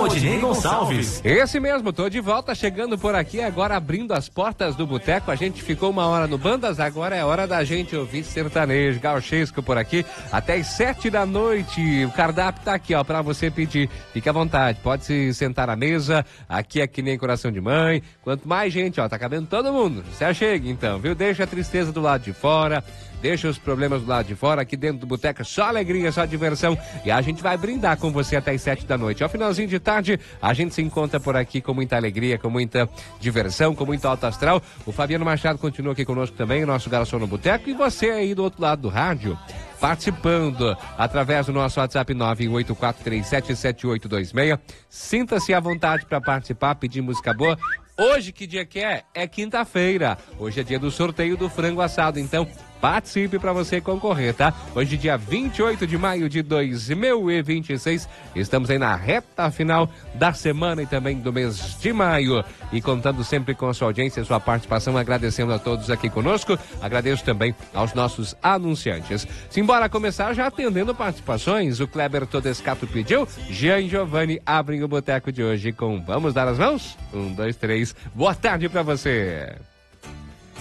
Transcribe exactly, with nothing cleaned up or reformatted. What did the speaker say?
Valdinei Gonçalves. Esse mesmo, tô de volta, chegando por aqui, agora abrindo as portas do boteco. A gente ficou uma hora no Bandas, agora é hora da gente ouvir sertanejo, gauchesco por aqui, até as sete da noite. O cardápio tá aqui, ó, pra você pedir. Fique à vontade, pode se sentar à mesa, aqui é que nem coração de mãe. Quanto mais gente, ó, tá cabendo todo mundo. Se achegue então, viu? Deixa a tristeza do lado de fora. Deixa os problemas do lado de fora, aqui dentro do boteco, só alegria, só diversão. E a gente vai brindar com você até as sete da noite. Ao finalzinho de tarde, a gente se encontra por aqui com muita alegria, com muita diversão, com muito alto astral. O Fabiano Machado continua aqui conosco também, o nosso garçom no boteco. E você aí do outro lado do rádio, participando através do nosso WhatsApp nove oito quatro três sete sete oito dois seis. Sinta-se à vontade para participar, pedir música boa. Hoje, que dia que é? É quinta-feira. Hoje é dia do sorteio do frango assado, então participe para você concorrer, tá? Hoje, dia vinte e oito de maio de dois mil e vinte e seis, estamos aí na reta final da semana e também do mês de maio. E contando sempre com a sua audiência, a sua participação, agradecendo a todos aqui conosco. Agradeço também aos nossos anunciantes. Simbora começar já atendendo participações. O Kleber Todescato pediu, Jean e Giovanni abrem o boteco de hoje com Vamos Dar as Mãos? Um, dois, três. Boa tarde para você.